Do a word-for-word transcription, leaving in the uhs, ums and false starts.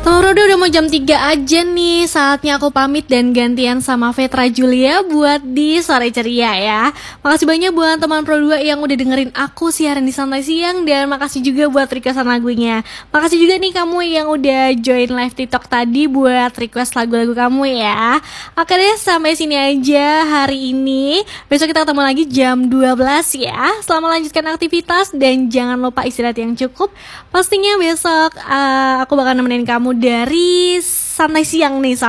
Toro udah mau jam tiga aja nih. Saatnya aku pamit dan gantian sama Vetra Julia buat di Sore Ceria ya. Makasih banyak buat teman Pro dua yang udah dengerin aku siaran di Santai Siang. Dan makasih juga buat requestan lagunya. Makasih juga nih kamu yang udah join live TikTok tadi buat request lagu-lagu kamu ya. Oke deh, sampai sini aja hari ini. Besok kita ketemu lagi jam dua belas ya. Selamat lanjutkan aktivitas dan jangan lupa istirahat yang cukup. Pastinya besok uh, aku bakal nemenin kamu dari Santai Siang nih sampai ke Sore Ceria. Terakhir dari aku, uh, stay healthy and stay happy. Bye bye.